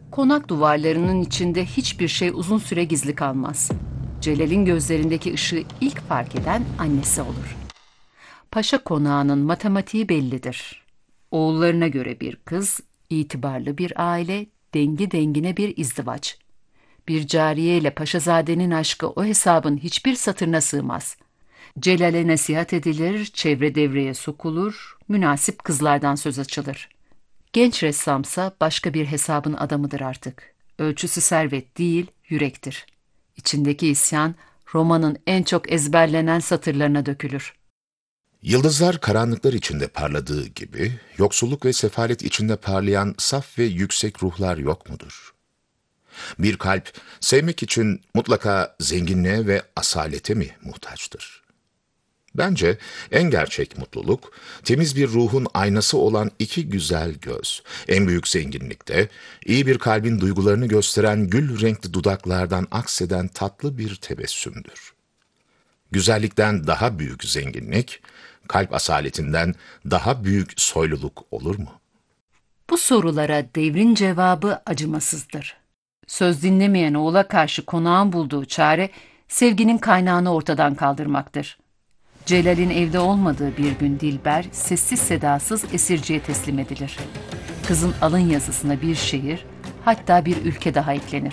Konak duvarlarının içinde hiçbir şey uzun süre gizli kalmaz. Celal'in gözlerindeki ışığı ilk fark eden annesi olur. Paşa konağının matematiği bellidir. Oğullarına göre bir kız, itibarlı bir aile, dengi dengine bir izdivaç. Bir cariye ile paşazadenin aşkı o hesabın hiçbir satırına sığmaz. Celal'e nasihat edilir, çevre devreye sokulur, münasip kızlardan söz açılır. Genç ressamsa başka bir hesabın adamıdır artık. Ölçüsü servet değil, yürektir. İçindeki isyan, romanın en çok ezberlenen satırlarına dökülür. Yıldızlar karanlıklar içinde parladığı gibi, yoksulluk ve sefalet içinde parlayan saf ve yüksek ruhlar yok mudur? Bir kalp sevmek için mutlaka zenginliğe ve asalete mi muhtaçtır? Bence en gerçek mutluluk, temiz bir ruhun aynası olan iki güzel göz, en büyük zenginlikte, iyi bir kalbin duygularını gösteren gül renkli dudaklardan akseden tatlı bir tebessümdür. Güzellikten daha büyük zenginlik, kalp asaletinden daha büyük soyluluk olur mu? Bu sorulara devrin cevabı acımasızdır. Söz dinlemeyen oğula karşı konağın bulduğu çare, sevginin kaynağını ortadan kaldırmaktır. Celal'in evde olmadığı bir gün Dilber, sessiz sedasız esirciye teslim edilir. Kızın alın yazısına bir şehir, hatta bir ülke daha eklenir.